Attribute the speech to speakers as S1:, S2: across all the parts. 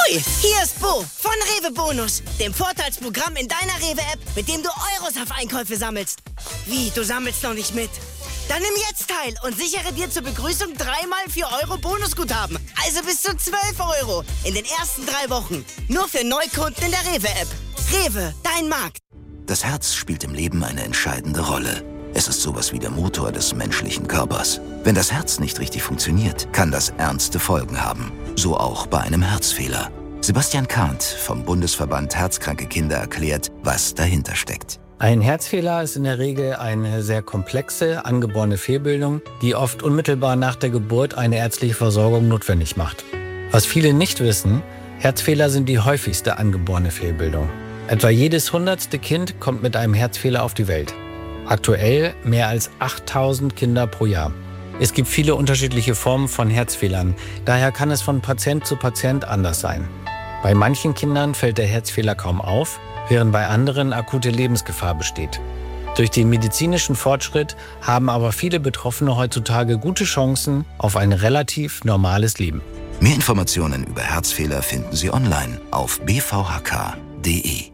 S1: Hui, hier ist Bo von Rewe Bonus, dem Vorteilsprogramm in deiner Rewe-App, mit dem du Euros auf Einkäufe sammelst. Wie, du sammelst noch nicht mit? Dann nimm jetzt teil und sichere dir zur Begrüßung 3x 4 Euro Bonusguthaben. Also bis zu 12 Euro in den ersten 3 Wochen. Nur für Neukunden in der Rewe-App. Rewe, dein Markt.
S2: Das Herz spielt im Leben eine entscheidende Rolle. Es ist sowas wie der Motor des menschlichen Körpers. Wenn das Herz nicht richtig funktioniert, kann das ernste Folgen haben. So auch bei einem Herzfehler. Sebastian Kahnt vom Bundesverband Herzkranke Kinder erklärt, was dahinter steckt.
S3: Ein Herzfehler ist in der Regel eine sehr komplexe, angeborene Fehlbildung, die oft unmittelbar nach der Geburt eine ärztliche Versorgung notwendig macht. Was viele nicht wissen, Herzfehler sind die häufigste angeborene Fehlbildung. Etwa jedes 100. Kind kommt mit einem Herzfehler auf die Welt. Aktuell mehr als 8000 Kinder pro Jahr. Es gibt viele unterschiedliche Formen von Herzfehlern, daher kann es von Patient zu Patient anders sein. Bei manchen Kindern fällt der Herzfehler kaum auf, während bei anderen akute Lebensgefahr besteht. Durch den medizinischen Fortschritt haben aber viele Betroffene heutzutage gute Chancen auf ein relativ normales Leben.
S2: Mehr Informationen über Herzfehler finden Sie online auf bvhk.de.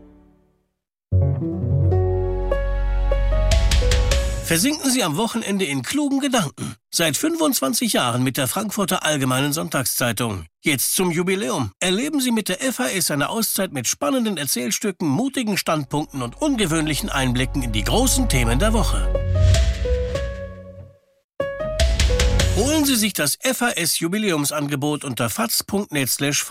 S4: Versinken Sie am Wochenende in klugen Gedanken. Seit 25 Jahren mit der Frankfurter Allgemeinen Sonntagszeitung. Jetzt zum Jubiläum. Erleben Sie mit der FAS eine Auszeit mit spannenden Erzählstücken, mutigen Standpunkten und ungewöhnlichen Einblicken in die großen Themen der Woche. Holen Sie sich das FAS-Jubiläumsangebot unter faz.net/FAS.